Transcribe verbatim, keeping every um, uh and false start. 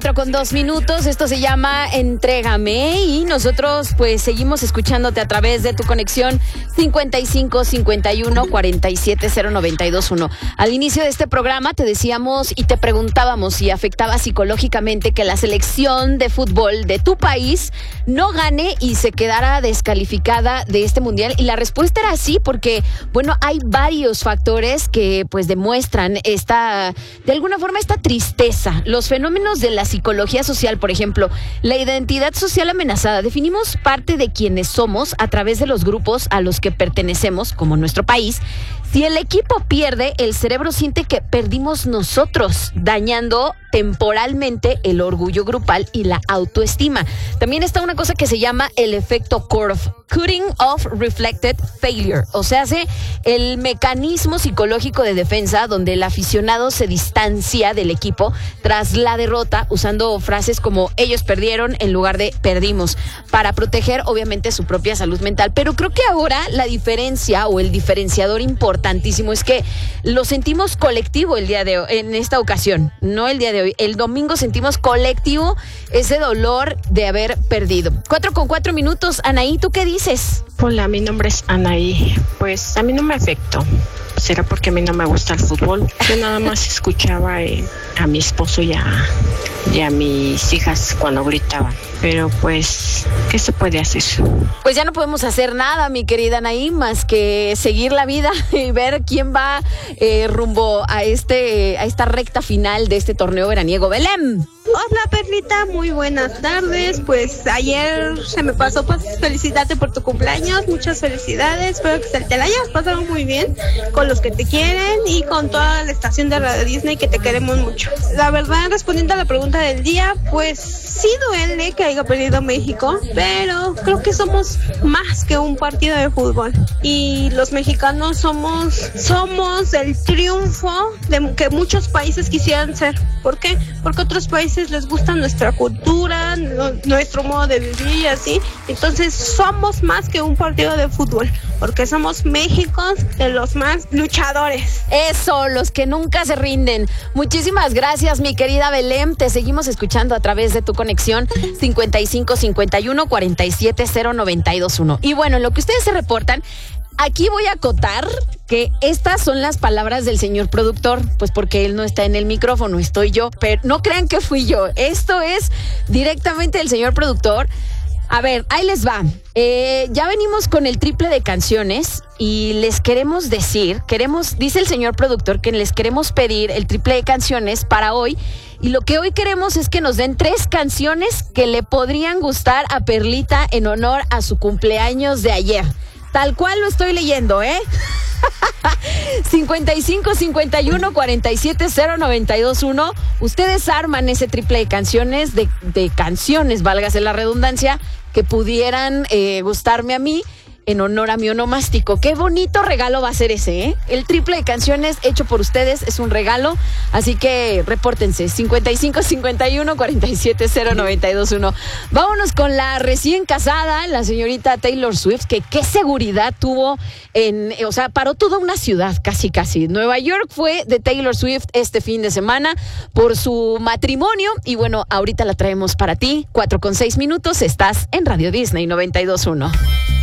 cuatro con dos minutos, esto se llama Entrégame y nosotros pues seguimos escuchándote a través de tu conexión cincuenta y cinco cincuenta y uno cuarenta y siete cero noventa y dos uno. Al inicio de este programa te decíamos y te preguntábamos si afectaba psicológicamente que la selección de fútbol de tu país no gane y se quedara descalificada de este mundial, y la respuesta era sí, porque bueno, hay varios factores que pues demuestran esta, de alguna forma, esta tristeza. Los fenómenos de la psicología social, por ejemplo, la identidad social amenazada. Definimos parte de quienes somos a través de los grupos a los que pertenecemos, como nuestro país. Si el equipo pierde, el cerebro siente que perdimos nosotros, dañando temporalmente el orgullo grupal y la autoestima. También está una cosa que se llama el efecto Curve, Cutting Off Reflected Failure, o sea, hace el mecanismo psicológico de defensa donde el aficionado se distancia del equipo tras la derrota, usando frases como ellos perdieron en lugar de perdimos, para proteger obviamente su propia salud mental. Pero creo que ahora la diferencia o el diferenciador importantísimo es que lo sentimos colectivo el día de hoy, en esta ocasión, no el día de hoy. El domingo sentimos colectivo ese dolor de haber perdido. Cuatro con cuatro minutos. Anaí, ¿tú qué dices? Hola, mi nombre es Anaí. Pues a mí no me afectó. Será porque a mí no me gusta el fútbol. Yo nada más escuchaba eh, a mi esposo y a, y a mis hijas cuando gritaban. Pero pues, ¿qué se puede hacer? Pues ya no podemos hacer nada, mi querida Anaí, más que seguir la vida y ver quién va eh, rumbo a este a esta recta final de este torneo veraniego. Belén. Hola, Perlita, muy buenas tardes. Pues ayer se me pasó, pues felicitarte por tu cumpleaños, muchas felicidades, espero que te la hayas pasado muy bien con los que te quieren y con toda la estación de Radio Disney, que te queremos mucho. La verdad, respondiendo a la pregunta del día, pues sí duele que haya perdido México, pero creo que somos más que un partido de fútbol y los mexicanos somos somos el triunfo de que muchos países quisieran ser. ¿Por qué? Porque otros países les gusta nuestra cultura, no, nuestro modo de vivir y así. Entonces somos más que un partido de fútbol, porque somos México de los más luchadores. Eso, los que nunca se rinden. Muchísimas gracias, mi querida Belén. Te seguimos escuchando a través de tu conexión cincuenta y cinco cincuenta y uno cuarenta y siete cero noventa y dos uno. Y bueno, en lo que ustedes se reportan, aquí voy a acotar que estas son las palabras del señor productor, pues porque él no está en el micrófono, estoy yo, pero no crean que fui yo, esto es directamente del señor productor. A ver, ahí les va. Eh, ya venimos con el triple de canciones y les queremos decir, queremos, dice el señor productor, que les queremos pedir el triple de canciones para hoy. Y lo que hoy queremos es que nos den tres canciones que le podrían gustar a Perlita en honor a su cumpleaños de ayer. Tal cual lo estoy leyendo, ¿eh? cincuenta y cinco cincuenta y uno cuarenta y siete cero noventa y dos uno. Ustedes arman ese triple de canciones, de, de canciones, válgase la redundancia, que pudieran eh, gustarme a mí en honor a mi onomástico. Qué bonito regalo va a ser ese, ¿eh? El triple de canciones hecho por ustedes es un regalo, así que repórtense. cincuenta y cinco cincuenta y uno cuarenta y siete cero noventa y dos uno. Vámonos con la recién casada, la señorita Taylor Swift, que qué seguridad tuvo en, o sea, paró toda una ciudad, casi casi. Nueva York fue de Taylor Swift este fin de semana por su matrimonio, y bueno, ahorita la traemos para ti. Cuatro con seis minutos, estás en Radio Disney noventa y dos uno.